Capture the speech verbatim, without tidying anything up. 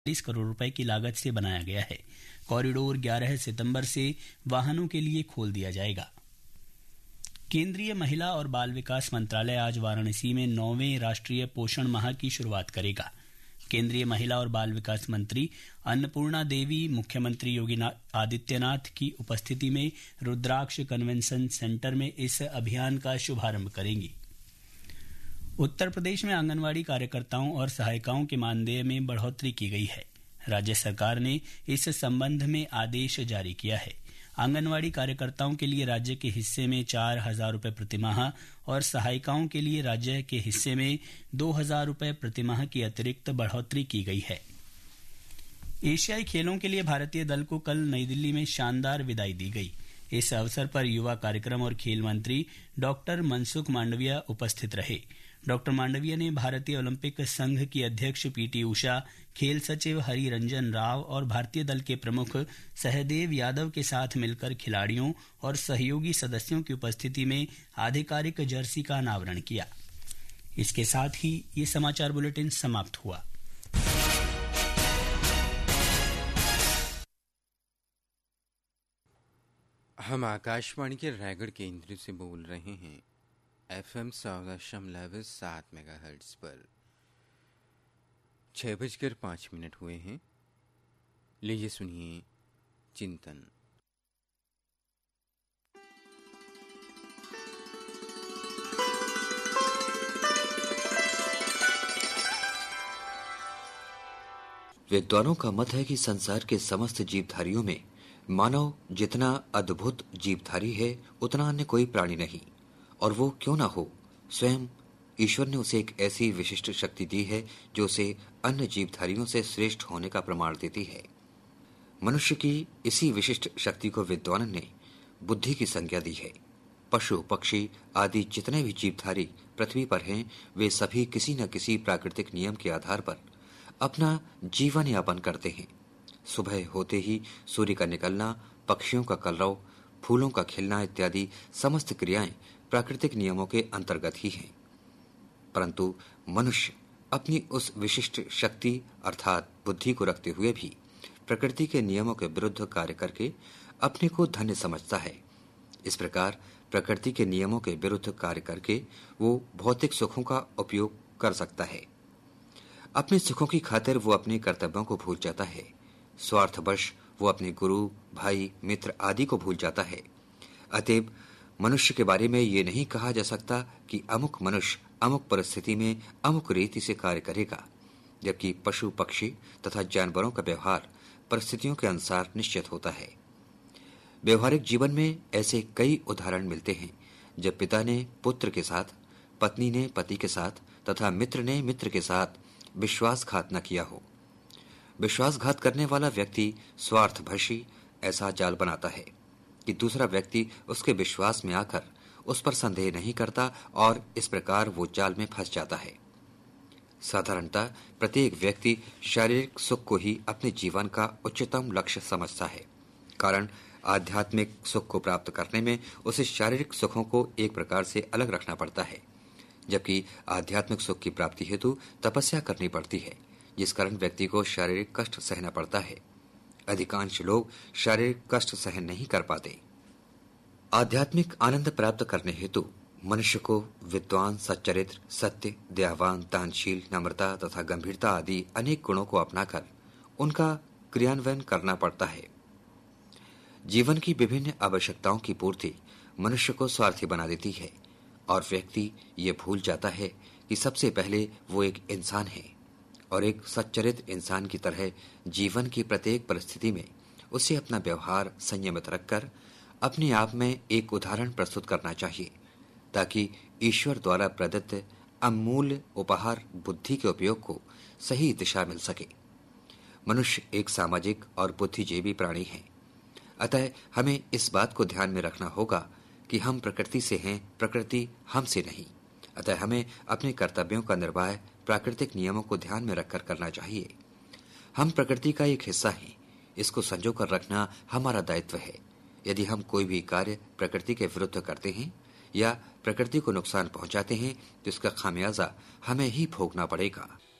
चालीस करोड़ रुपए की लागत से बनाया गया है। कॉरिडोर ग्यारह सितंबर से वाहनों के लिए खोल दिया जाएगा। केंद्रीय महिला और बाल विकास मंत्रालय आज वाराणसी में नौवें राष्ट्रीय पोषण माह की शुरुआत करेगा। केंद्रीय महिला और बाल विकास मंत्री अन्नपूर्णा देवी मुख्यमंत्री योगी आदित्यनाथ की उपस्थिति में रुद्राक्ष कन्वेंशन सेंटर में इस अभियान का शुभारंभ करेंगी। उत्तर प्रदेश में आंगनवाड़ी कार्यकर्ताओं और सहायिकाओं के मानदेय में बढ़ोतरी की गई है। राज्य सरकार ने इस संबंध में आदेश जारी किया है। आंगनवाड़ी कार्यकर्ताओं के लिए राज्य के हिस्से में चार हजार रुपये प्रतिमाह और सहायिकाओं के लिए राज्य के हिस्से में दो हजार रुपये प्रतिमाह की अतिरिक्त बढ़ोतरी की गई है। एशियाई खेलों के लिए भारतीय दल को कल नई दिल्ली में शानदार विदाई दी गई। इस अवसर पर युवा कार्यक्रम और खेल मंत्री डॉक्टर मनसुख मांडविया उपस्थित रहे। डॉक्टर मांडविया ने भारतीय ओलंपिक संघ की अध्यक्ष पीटी उषा, खेल सचिव हरि रंजन राव और भारतीय दल के प्रमुख सहदेव यादव के साथ मिलकर खिलाड़ियों और सहयोगी सदस्यों की उपस्थिति में आधिकारिक जर्सी का अनावरण किया। इसके साथ ही ये समाचार बुलेटिन समाप्त हुआ। हम आकाशवाणी के रायगढ़ केंद्र से बोल रहे हैं एफ एम सौ दशमलव सात मेगा हर्ट्ज पर। छह बजकर पाँच मिनट हुए हैं। लीजिए सुनिए चिंतन। विद्वानों का मत है कि संसार के समस्त जीवधारियों में मानव जितना अद्भुत जीवधारी है उतना अन्य कोई प्राणी नहीं, और वो क्यों ना हो, स्वयं ईश्वर ने उसे एक ऐसी विशिष्ट शक्ति दी है जो उसे अन्य जीवधारियों से श्रेष्ठ होने का प्रमाण देती है। मनुष्य की इसी विशिष्ट शक्ति को विद्वान ने बुद्धि की संज्ञा दी है। पशु पक्षी आदि जितने भी जीवधारी पृथ्वी पर हैं, वे सभी किसी न किसी प्राकृतिक नियम के आधार पर अपना जीवन यापन करते हैं। सुबह होते ही सूर्य का निकलना, पक्षियों का कलरव, फूलों का खिलना इत्यादि समस्त क्रियाएं प्राकृतिक नियमों के अंतर्गत ही हैं। परंतु मनुष्य अपनी उस विशिष्ट शक्ति अर्थात बुद्धि को रखते हुए भी प्रकृति के नियमों के विरुद्ध कार्य करके अपने को धन्य समझता है। इस प्रकार प्रकृति के नियमों के विरुद्ध कार्य करके वो भौतिक सुखों का उपयोग कर सकता है। अपने सुखों की खातिर वो अपने कर्तव्यों को भूल जाता है। स्वार्थवश वो अपने गुरु, भाई, मित्र आदि को भूल जाता है। अतएव मनुष्य के बारे में ये नहीं कहा जा सकता कि अमुक मनुष्य अमुक परिस्थिति में अमुक रीति से कार्य करेगा, जबकि पशु पक्षी तथा जानवरों का व्यवहार परिस्थितियों के अनुसार निश्चित होता है। व्यवहारिक जीवन में ऐसे कई उदाहरण मिलते हैं जब पिता ने पुत्र के साथ, पत्नी ने पति के साथ तथा मित्र ने मित्र के साथ विश्वासघात न किया हो। विश्वासघात करने वाला व्यक्ति स्वार्थभशी ऐसा जाल बनाता है कि दूसरा व्यक्ति उसके विश्वास में आकर उस पर संदेह नहीं करता और इस प्रकार वो जाल में फंस जाता है। साधारणतः प्रत्येक व्यक्ति शारीरिक सुख को ही अपने जीवन का उच्चतम लक्ष्य समझता है, कारण आध्यात्मिक सुख को प्राप्त करने में उसे शारीरिक सुखों को एक प्रकार से अलग रखना पड़ता है, जबकि आध्यात्मिक सुख की प्राप्ति हेतु तपस्या करनी पड़ती है, जिस कारण व्यक्ति को शारीरिक कष्ट सहना पड़ता है। अधिकांश लोग शारीरिक कष्ट सहन नहीं कर पाते। आध्यात्मिक आनंद प्राप्त करने हेतु मनुष्य को विद्वान, सच्चरित्र, सत्य, दयावान, दानशील, नम्रता तथा गंभीरता आदि अनेक गुणों को अपनाकर उनका क्रियान्वयन करना पड़ता है। जीवन की विभिन्न आवश्यकताओं की पूर्ति मनुष्य को स्वार्थी बना देती है और व्यक्ति ये भूल जाता है कि सबसे पहले वो एक इंसान है और एक सच्चरित्र इंसान की तरह जीवन की प्रत्येक परिस्थिति में उसे अपना व्यवहार संयमित रखकर अपने आप में एक उदाहरण प्रस्तुत करना चाहिए, ताकि ईश्वर द्वारा प्रदत्त अमूल्य उपहार बुद्धि के उपयोग को सही दिशा मिल सके। मनुष्य एक सामाजिक और बुद्धिजीवी प्राणी है, अतः हमें इस बात को ध्यान में रखना होगा कि हम प्रकृति से हैं, प्रकृति हमसे नहीं। अतः हमें अपने कर्तव्यों का निर्वाह प्राकृतिक नियमों को ध्यान में रखकर करना चाहिए। हम प्रकृति का एक हिस्सा हैं, इसको संजो कर रखना हमारा दायित्व है। यदि हम कोई भी कार्य प्रकृति के विरुद्ध करते हैं या प्रकृति को नुकसान पहुंचाते हैं तो इसका खामियाजा हमें ही भोगना पड़ेगा।